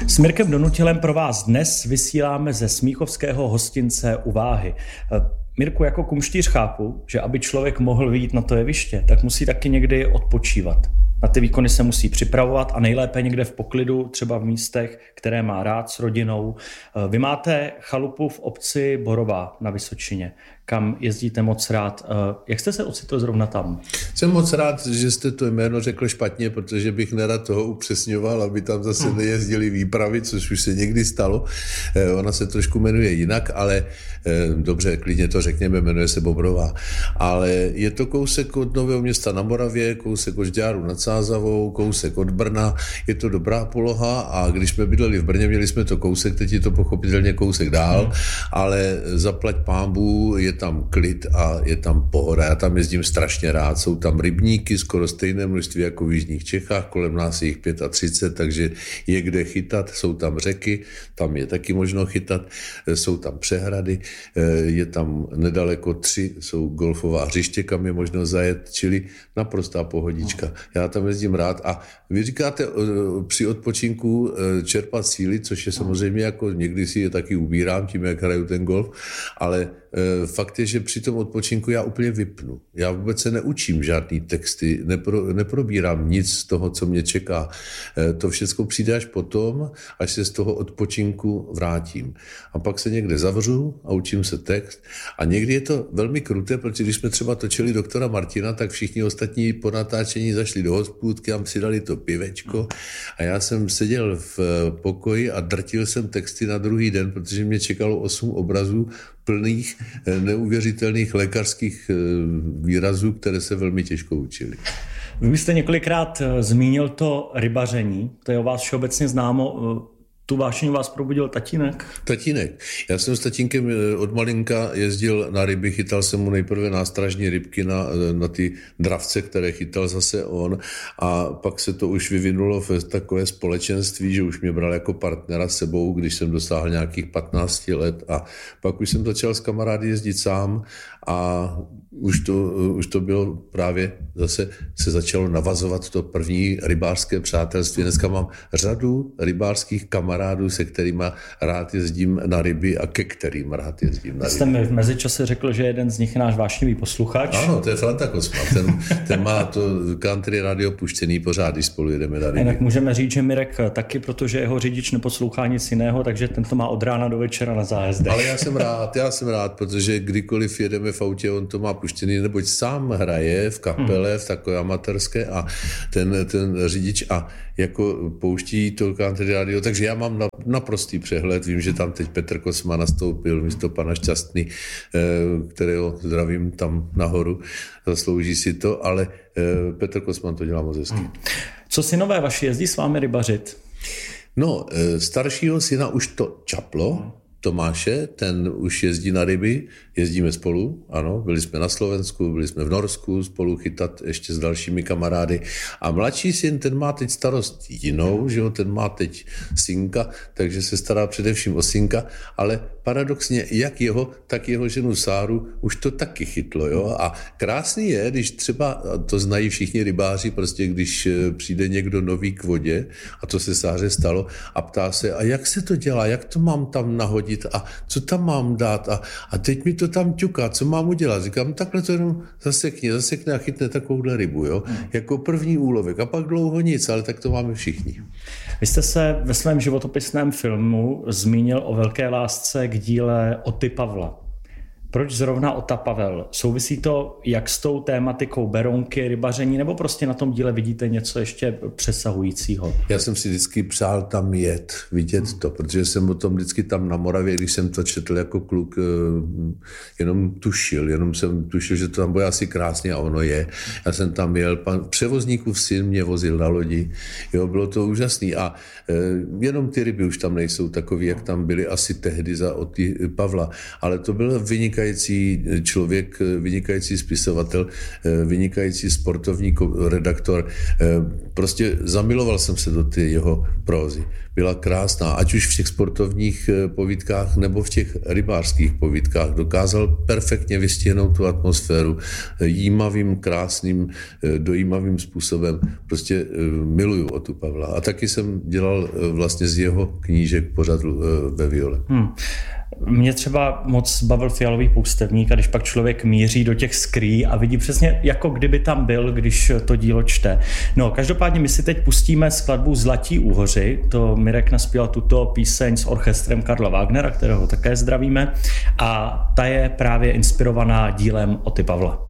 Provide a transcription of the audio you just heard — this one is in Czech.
S Mirkem Donutilem pro vás dnes vysíláme ze smíchovského hostince u Váhy. Mirku, jako kumštíř chápu, že aby člověk mohl vyjít na to jeviště, tak musí taky někdy odpočívat. Na ty výkony se musí připravovat a nejlépe někde v poklidu, třeba v místech, které má rád s rodinou. Vy máte chalupu v obci Borová na Vysočině, kam jezdíte moc rád. Jak jste se ocitl zrovna tam? Jsem moc rád, že jste to jméno řekl špatně, protože bych nerad toho upřesňoval, aby tam zase nejezdili výpravy, což už se někdy stalo. Ona se trošku jmenuje jinak, ale dobře, klidně to řekněme, jmenuje se Bobrová. Ale je to kousek od Nového Města na Moravě, kousek od Žďáru nad Sázavou, kousek od Brna. Je to dobrá poloha a když jsme bydleli v Brně, měli jsme to kousek, teď je to pochopitelně kousek dál, ale zaplať pánbů, je tam klid a je tam pohoda. Já tam jezdím strašně rád. Jsou tam rybníky, skoro stejné množství jako v jižních Čechách, kolem nás je jich 35, takže je kde chytat. Jsou tam řeky, tam je taky možno chytat. Jsou tam přehrady, je tam nedaleko 3, jsou golfová hřiště, kam je možno zajet, čili naprostá pohodička. Já tam jezdím rád a vy říkáte při odpočinku čerpat síly, což je samozřejmě jako někdy si je taky ubírám tím, jak hraju ten golf, ale fakt je, že při tom odpočinku já úplně vypnu. Já vůbec se neučím žádný texty, neprobírám nic z toho, co mě čeká. To všechno přijde až potom, až se z toho odpočinku vrátím. A pak se někde zavřu a učím se text. A někdy je to velmi kruté, protože když jsme třeba točili doktora Martina, tak všichni ostatní po natáčení zašli do hospůdky a si dali to pivečko. A já jsem seděl v pokoji a drtil jsem texty na druhý den, protože mě čekalo 8 obrazů plných neuvěřitelných lékařských výrazů, které se velmi těžko učili. Vy jste několikrát zmínil to rybaření, to je o vás všeobecně známo. Tu vášeň vás probudil tatínek? Tatínek. Já jsem s tatínkem od malinka jezdil na ryby, chytal jsem mu nejprve nástražní rybky na ty dravce, které chytal zase on a pak se to už vyvinulo v takové společenství, že už mě bral jako partnera s sebou, když jsem dosáhl nějakých 15 let a pak už jsem začal s kamarády jezdit sám a už to bylo právě zase se začalo navazovat to první rybářské přátelství. Dneska mám řadu rybářských kamarádů, se kterými rád jezdím na ryby a ke kterým rád jezdím na ryby. Jste mi v mezičase řekl, že jeden z nich je náš vášnivý posluchač. Ano, to je Franta Kosma. Ten má to country radio puštěný pořád, když spolu jedeme na ryby. Jinak můžeme říct, že Mirek taky, protože jeho řidič neposlouchá nic jiného, takže ten to má od rána do večera na zájezdech. Ale já jsem rád, protože kdykoliv jedeme v autě, on to má puštěný, neboť sám hraje v kapele, v takové amatérské a ten řidič a jako pouští to country radio, takže já mám naprostý přehled, vím, že tam teď Petr Kosma nastoupil místo pana Šťastný, kterého zdravím tam nahoru, zaslouží si to, ale Petr Kosman to dělá moc hezky. Co synové vaši jezdí s vámi rybařit? No, staršího syna už to čaplo, Tomáše, ten už jezdí na ryby, jezdíme spolu, ano, byli jsme na Slovensku, byli jsme v Norsku spolu chytat ještě s dalšími kamarády a mladší syn, ten má teď starost jinou, že jo, ten má teď synka, takže se stará především o synka, ale paradoxně jak jeho, tak jeho ženu Sáru už to taky chytlo, jo, a krásný je, když třeba, to znají všichni rybáři, prostě když přijde někdo nový k vodě, a to se Sáře stalo, a ptá se, a jak se to dělá, jak to mám tam nahodit, a co tam mám dát a teď mi to tam ťuká, co mám udělat? Říkám, takhle to jenom zasekne a chytne takovouhle rybu, jo? Jako první úlovek a pak dlouho nic, ale tak to máme všichni. Vy jste se ve svém životopisném filmu zmínil o velké lásce k díle Oty Pavla. Proč zrovna Ota Pavel? Souvisí to jak s tou tématikou Berounky, rybaření, nebo prostě na tom díle vidíte něco ještě přesahujícího? Já jsem si vždycky přál tam vidět to, protože jsem o tom vždycky tam na Moravě, když jsem to četl jako kluk, jenom jsem tušil, že to tam bude asi krásně a ono je. Já jsem tam jel, pan převozníkův syn mě vozil na lodi, jo, bylo to úžasný a jenom ty ryby už tam nejsou takový, jak tam byly asi tehdy za Oty Pavla, ale to bylo vynikající vynikající člověk, vynikající spisovatel, vynikající sportovní redaktor. Prostě zamiloval jsem se do ty jeho prózy. Byla krásná, ať už v těch sportovních povídkách nebo v těch rybářských povídkách. Dokázal perfektně vystihnout tu atmosféru jímavým, krásným, dojímavým způsobem. Prostě miluju Otu Pavla. A taky jsem dělal vlastně z jeho knížek pořad ve Viole. Mě třeba moc bavil Fialový poustevník, a když pak člověk míří do těch skrý a vidí přesně, jako kdyby tam byl, když to dílo čte. No, každopádně my si teď pustíme skladbu Zlatí úhoři. To Mirek naspěl tuto píseň s orchestrem Karla Wagnera, kterého také zdravíme. A ta je právě inspirovaná dílem Oty Pavla.